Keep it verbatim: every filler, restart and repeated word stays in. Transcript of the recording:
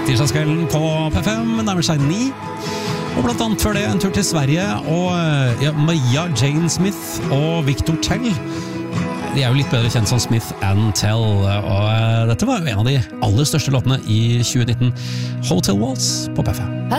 Tirsdagskvelden på P fem nærmer seg ni. Og blant annet før det en tur til Sverige, og ja, Maria Jane Smith og Victor Tell. De er jo litt bedre kjent som Smith and Tell, og dette var jo en av de aller største låtene i tjue nitten. Hotel Waltz på P fem.